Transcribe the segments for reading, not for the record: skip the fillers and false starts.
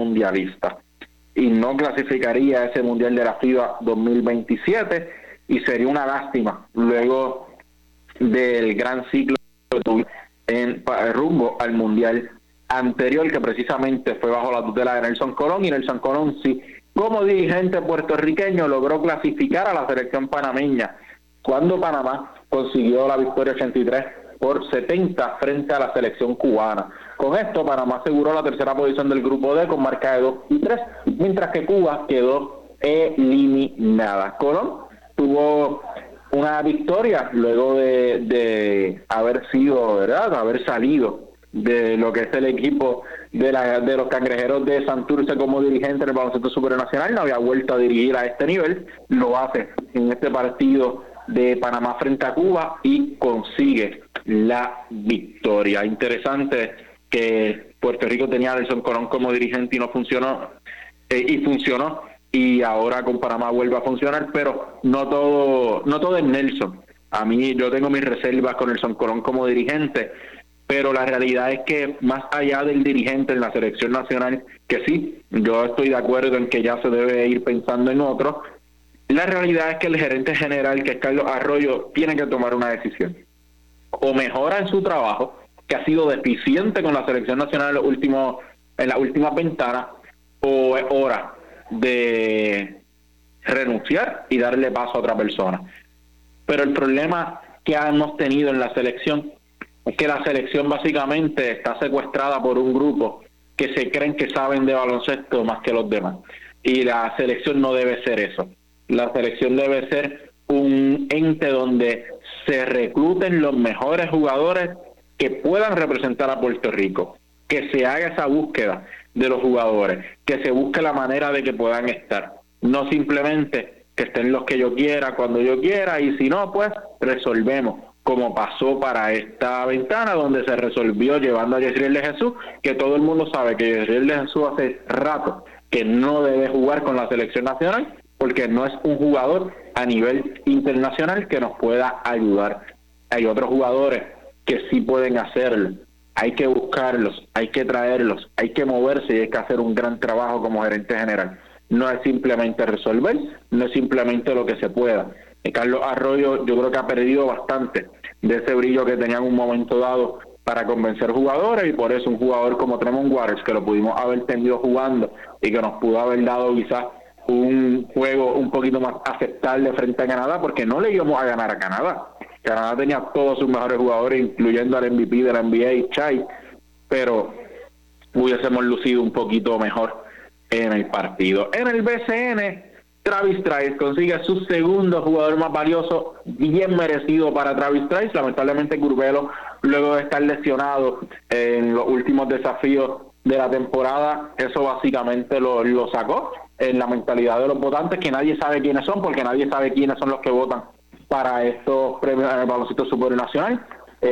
mundialista y no clasificaría a ese Mundial de la FIBA 2027 y sería una lástima luego del gran ciclo que tuvo en rumbo al Mundial anterior, que precisamente fue bajo la tutela de Nelson Colón, y Nelson Colón sí, como dirigente puertorriqueño, logró clasificar a la selección panameña cuando Panamá consiguió la victoria 83-70 frente a la selección cubana. Con esto, Panamá aseguró la tercera posición del grupo D con marca de 2-3, mientras que Cuba quedó eliminada. Colón tuvo una victoria luego de haber sido, ¿verdad?, haber salido de lo que es el equipo de los Cangrejeros de Santurce como dirigente en el baloncesto supernacional. No había vuelto a dirigir a este nivel, lo hace en este partido de Panamá frente a Cuba y consigue la victoria. Interesante que Puerto Rico tenía a Nelson Colón como dirigente y no funcionó, y ahora con Panamá vuelve a funcionar, pero no todo es Nelson. A mí, yo tengo mis reservas con Nelson Colón como dirigente, pero la realidad es que más allá del dirigente en la selección nacional, que sí, yo estoy de acuerdo en que ya se debe ir pensando en otro, la realidad es que el gerente general, que es Carlos Arroyo, tiene que tomar una decisión. O mejora en su trabajo, que ha sido deficiente con la selección nacional en las últimas ventanas, o es hora de renunciar y darle paso a otra persona. Pero el problema que hemos tenido en la selección es que la selección básicamente está secuestrada por un grupo que se creen que saben de baloncesto más que los demás. Y la selección no debe ser eso. La selección debe ser un ente donde se recluten los mejores jugadores que puedan representar a Puerto Rico, que se haga esa búsqueda de los jugadores, que se busque la manera de que puedan estar, no simplemente que estén los que yo quiera, cuando yo quiera, y si no, pues resolvemos, como pasó para esta ventana, donde se resolvió llevando a Yesriel de Jesús, que todo el mundo sabe que Yesriel de Jesús hace rato que no debe jugar con la selección nacional, porque no es un jugador a nivel internacional que nos pueda ayudar. Hay otros jugadores que sí pueden hacerlo. Hay que buscarlos, hay que traerlos, hay que moverse y hay que hacer un gran trabajo como gerente general. No es simplemente resolver, no es simplemente lo que se pueda. Carlos Arroyo yo creo que ha perdido bastante de ese brillo que tenía en un momento dado para convencer jugadores, y por eso un jugador como Tremont Waters, que lo pudimos haber tenido jugando y que nos pudo haber dado quizás un juego un poquito más aceptable frente a Canadá, porque no le íbamos a ganar a Canadá. Canadá tenía todos sus mejores jugadores, incluyendo al MVP de la NBA, Chai, pero hubiésemos lucido un poquito mejor en el partido. En el BCN, Travis Trice consigue su segundo jugador más valioso, bien merecido para Travis Trice. Lamentablemente Curbelo, luego de estar lesionado en los últimos desafíos de la temporada, eso básicamente lo sacó en la mentalidad de los votantes, que nadie sabe quiénes son, porque nadie sabe quiénes son los que votan para estos premios en el baloncesto supernacional.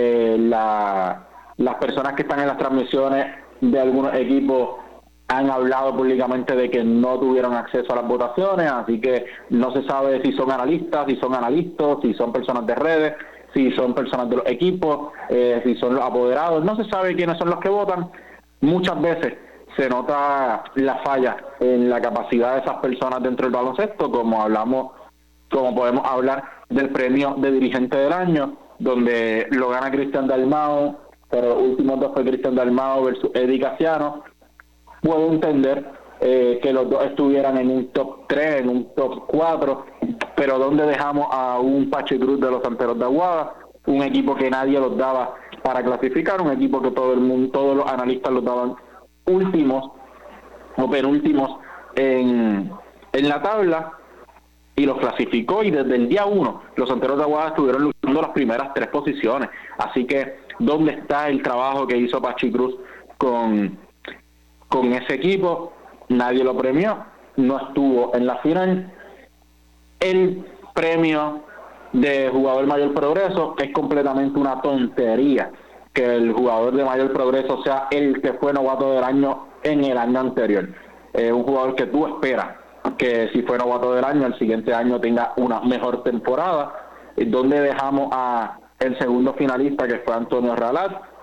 Las personas que están en las transmisiones de algunos equipos han hablado públicamente de que no tuvieron acceso a las votaciones, así que no se sabe si son analistas, si son analistas, si son personas de redes, si son personas de los equipos, si son los apoderados. No se sabe quiénes son los que votan. Muchas veces se nota la falla en la capacidad de esas personas dentro del baloncesto, como podemos hablar del premio de dirigente del año, donde lo gana Cristian Dalmau, pero los últimos dos fue Cristian Dalmau versus Eddie Casiano. Puedo entender que los dos estuvieran en un top 3, en un top 4, pero ¿dónde dejamos a un Pachi Cruz de los Santeros de Aguada? Un equipo que nadie los daba para clasificar, un equipo que todos los analistas los daban últimos o penúltimos en la tabla, y los clasificó, y desde el día 1 los Santeros de Aguada estuvieron luchando las primeras 3 posiciones. Así que, ¿dónde está el trabajo que hizo Pachi Cruz con ese equipo? Nadie lo premió, no estuvo en la final. El premio de jugador mayor progreso es completamente una tontería que el jugador de mayor progreso sea el que fue novato del año en el año anterior. Un jugador que tú esperas que si fue novato del año, el siguiente año tenga una mejor temporada. Donde dejamos a el segundo finalista, que fue Antonio Ralat,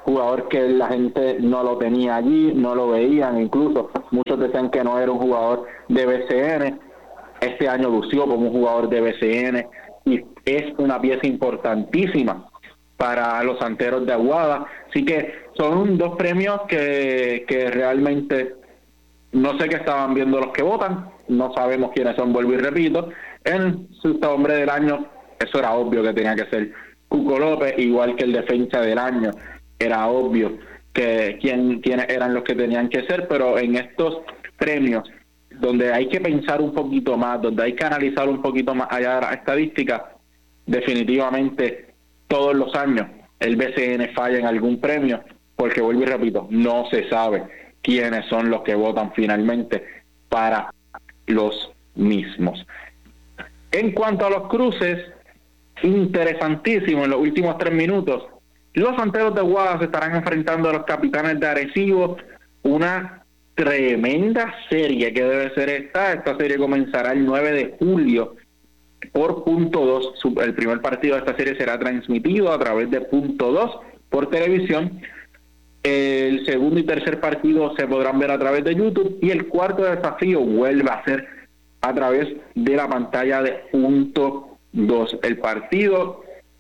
jugador que la gente no lo tenía allí, no lo veían, incluso muchos decían que no era un jugador de BCN. Este año lució como un jugador de BCN y es una pieza importantísima para los Santeros de Aguada. Así que son dos premios que realmente no sé qué estaban viendo los que votan, no sabemos quiénes son, vuelvo y repito. En su hombre del año, eso era obvio que tenía que ser Cuco López, igual que el defensa del año, era obvio que quiénes eran los que tenían que ser, pero en estos premios, donde hay que pensar un poquito más, donde hay que analizar un poquito más allá de las estadísticas, definitivamente todos los años el BCN falla en algún premio, porque vuelvo y repito, no se sabe quiénes son los que votan finalmente para los mismos. En cuanto a los cruces, interesantísimo en los últimos 3 minutos, los Santeros de Aguada se estarán enfrentando a los Capitanes de Arecibo, una tremenda serie que debe ser esta serie comenzará el 9 de julio por Punto 2, el primer partido de esta serie será transmitido a través de Punto 2 por televisión. El segundo y tercer partido se podrán ver a través de YouTube y el cuarto desafío vuelve a ser a través de la pantalla de Punto 2. El partido,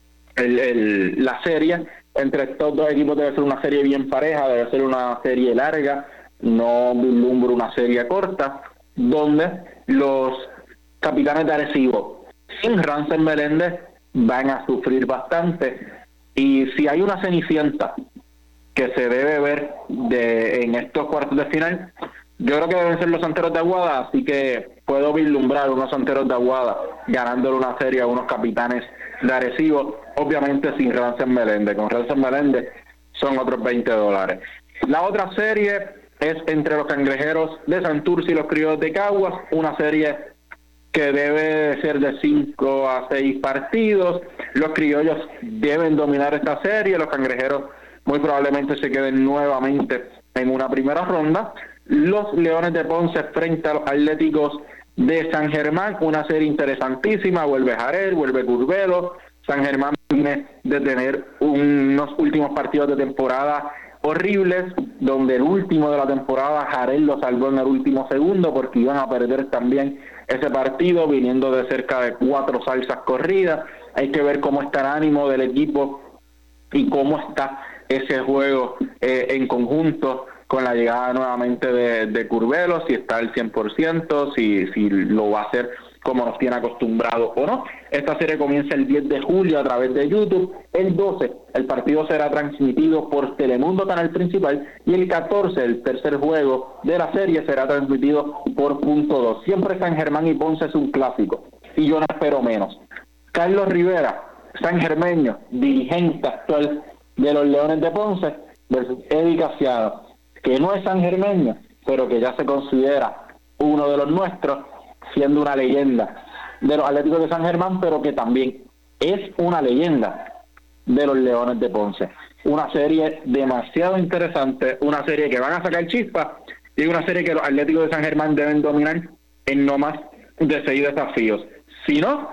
la serie entre estos dos equipos debe ser una serie bien pareja, debe ser una serie larga, no vislumbro una serie corta, donde los Capitanes de Arecibo sin Rancel Meléndez van a sufrir bastante. Y si hay una cenicienta que se debe ver en estos cuartos de final, yo creo que deben ser los Santeros de Aguada, así que puedo vislumbrar unos Santeros de Aguada ganándole una serie a unos Capitanes de Arecibo, obviamente sin Rancel Meléndez. Con Rancel Meléndez son otros $20. La otra serie es entre los Cangrejeros de Santurce y los Criollos de Caguas, una serie que debe ser de 5 a 6 partidos. Los Criollos deben dominar esta serie, los Cangrejeros muy probablemente se queden nuevamente en una primera ronda. Los Leones de Ponce frente a los Atléticos de San Germán, una serie interesantísima, vuelve Jarel, vuelve Curvelo. San Germán viene de tener unos últimos partidos de temporada horribles, donde el último de la temporada Jarel lo salvó en el último segundo porque iban a perder también ese partido, viniendo de cerca de 4 salsas corridas. Hay que ver cómo está el ánimo del equipo y cómo está ese juego en conjunto con la llegada nuevamente de Curvelo, si está al 100%, si lo va a hacer como nos tiene acostumbrado o no. Esta serie comienza el 10 de julio a través de YouTube. El 12, el partido será transmitido por Telemundo, canal principal, y el 14, el tercer juego de la serie, será transmitido por Punto 2. Siempre San Germán y Ponce es un clásico, y yo no espero menos. Carlos Rivera, sangermeño, dirigente actual de los Leones de Ponce, versus Eddie Casiano, que no es sangermeño, pero que ya se considera uno de los nuestros, siendo una leyenda de los Atléticos de San Germán, pero que también es una leyenda de los Leones de Ponce. Una serie demasiado interesante, una serie que van a sacar chispas y una serie que los Atléticos de San Germán deben dominar en no más de 6 desafíos. Si no,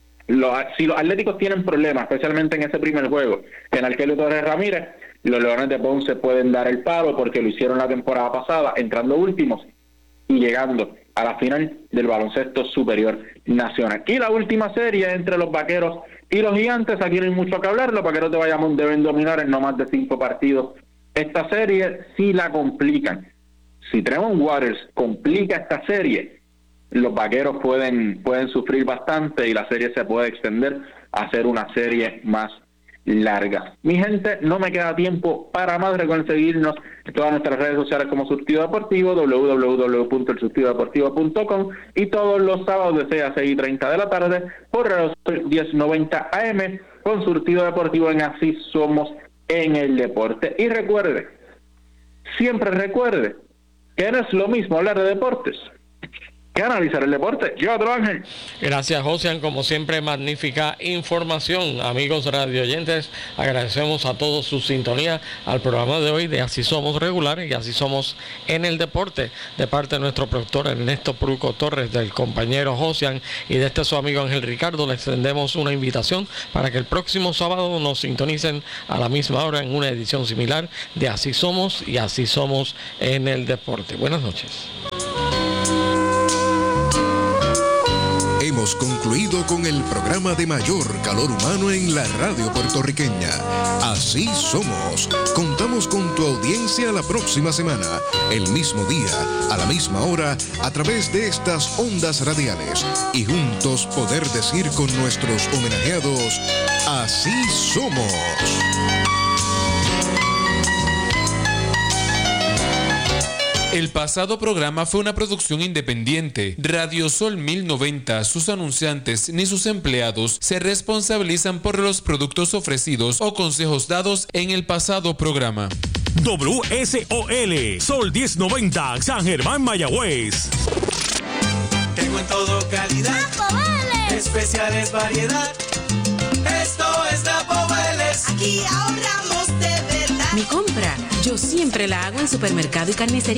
si los Atléticos tienen problemas, especialmente en ese primer juego, en Arkelio Torres Ramírez, los Leones de Ponce pueden dar el palo porque lo hicieron la temporada pasada, entrando últimos y llegando a la final del baloncesto superior nacional. Y la última serie entre los Vaqueros y los Gigantes, aquí no hay mucho que hablar, los Vaqueros de Bayamón deben dominar en no más de 5 partidos. Esta serie sí la complican. Si Tremont Waters complica esta serie, los Vaqueros pueden sufrir bastante y la serie se puede extender a ser una serie más larga. Mi gente, no me queda tiempo para más. Recuerden seguirnos en todas nuestras redes sociales como Surtido Deportivo, www.elsurtidodeportivo.com, y todos los sábados de 6 a 6:30 de la tarde por Radio 1090 AM con Surtido Deportivo en Así Somos en el Deporte. Y siempre recuerde que no es lo mismo hablar de deportes que analizar el deporte. Yo, otro Ángel. Gracias, Josian, como siempre, magnífica información. Amigos radioyentes, agradecemos a todos su sintonía al programa de hoy de Así Somos Regulares y Así Somos en el Deporte, de parte de nuestro productor Ernesto Pruco Torres, del compañero Josian y de su amigo Ángel Ricardo. Les extendemos una invitación para que el próximo sábado nos sintonicen a la misma hora en una edición similar de Así Somos y Así Somos en el Deporte. Buenas noches. Hemos concluido con el programa de mayor calor humano en la radio puertorriqueña. Así somos. Contamos con tu audiencia la próxima semana, el mismo día, a la misma hora, a través de estas ondas radiales. Y juntos poder decir con nuestros homenajeados, así somos. El pasado programa fue una producción independiente. Radio Sol 1090, sus anunciantes ni sus empleados se responsabilizan por los productos ofrecidos o consejos dados en el pasado programa. WSOL, Sol 1090, San Germán, Mayagüez. Tengo en todo calidad, especiales variedad. Esto es Napo Vélez. Aquí ahorramos de verdad. Mi compra, yo siempre la hago en Supermercado y Carnicería